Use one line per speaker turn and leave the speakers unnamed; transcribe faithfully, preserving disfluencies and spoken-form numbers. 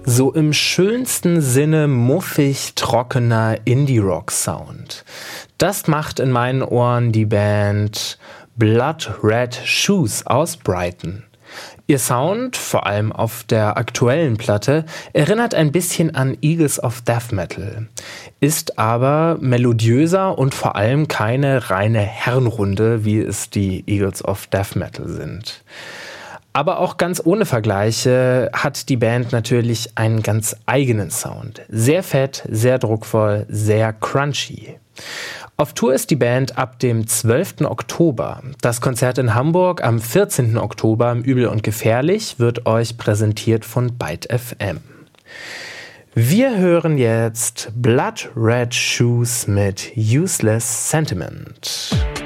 So im schönsten Sinne muffig trockener Indie-Rock-Sound. Das macht in meinen Ohren die Band Blood Red Shoes aus Brighton. Ihr Sound, vor allem auf der aktuellen Platte, erinnert ein bisschen an Eagles of Death Metal, ist aber melodiöser und vor allem keine reine Herrenrunde, wie es die Eagles of Death Metal sind. Aber auch ganz ohne Vergleiche hat die Band natürlich einen ganz eigenen Sound. Sehr fett, sehr druckvoll, sehr crunchy. Auf Tour ist die Band ab dem zwölften Oktober. Das Konzert in Hamburg am vierzehnten Oktober im Übel und Gefährlich wird euch präsentiert von Byte F M. Wir hören jetzt Blood Red Shoes mit Useless Sentiment.